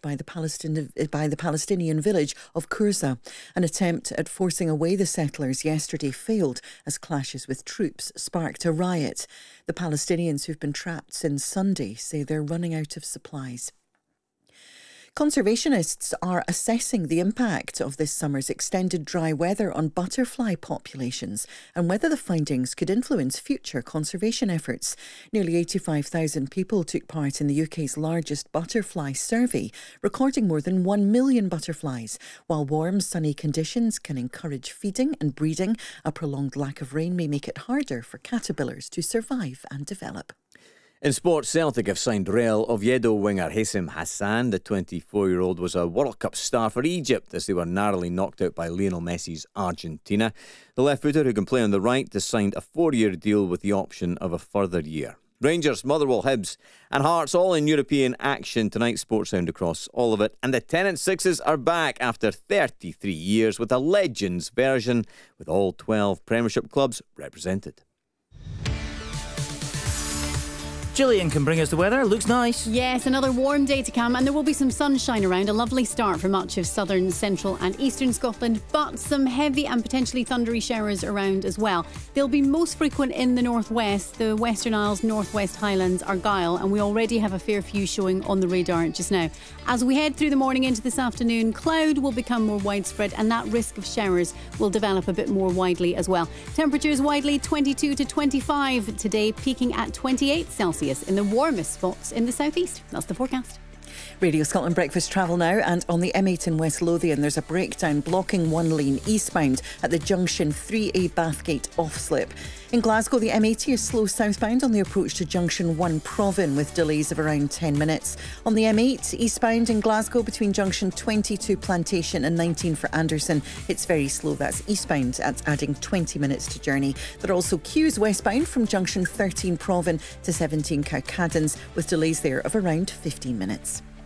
by the Palestinian village of Kurza. An attempt at forcing away the settlers yesterday failed as clashes with troops sparked a riot. The Palestinians who've been trapped since Sunday say they're running out of supplies. Conservationists are assessing the impact of this summer's extended dry weather on butterfly populations and whether the findings could influence future conservation efforts. Nearly 85,000 people took part in the UK's largest butterfly survey, recording more than 1 million butterflies. While warm, sunny conditions can encourage feeding and breeding, a prolonged lack of rain may make it harder for caterpillars to survive and develop. In sports, Celtic have signed Real Oviedo winger Hessam Hassan. The 24-year-old was a World Cup star for Egypt as they were narrowly knocked out by Lionel Messi's Argentina. The left-footer, who can play on the right, has signed a 4-year deal with the option of a further year. Rangers, Motherwell, Hibs and Hearts all in European action tonight. Sports sound across all of it. And the Tennant Sixes are back after 33 years with a Legends version with all 12 Premiership clubs represented. Gillian can bring us the weather. Looks nice. Yes, another warm day to come, and there will be some sunshine around. A lovely start for much of southern, central and eastern Scotland, but some heavy and potentially thundery showers around as well. They'll be most frequent in the northwest, the Western Isles, Northwest Highlands, Argyll, and we already have a fair few showing on the radar just now. As we head through the morning into this afternoon, cloud will become more widespread and that risk of showers will develop a bit more widely as well. Temperatures widely 22 to 25 today, peaking at 28 Celsius in the warmest spots in the southeast. That's the forecast. Radio Scotland Breakfast travel now, and on the M8 in West Lothian there's a breakdown blocking one lane eastbound at the junction 3A Bathgate off-slip. In Glasgow, the M80 is slow southbound on the approach to junction 1 Provan with delays of around 10 minutes. On the M8 eastbound in Glasgow between junction 22 Plantation and 19 for Anderson, it's very slow. That's eastbound. That's adding 20 minutes to journey. There are also queues westbound from junction 13 Provan to 17 Cowcaddens with delays there of around 15 minutes.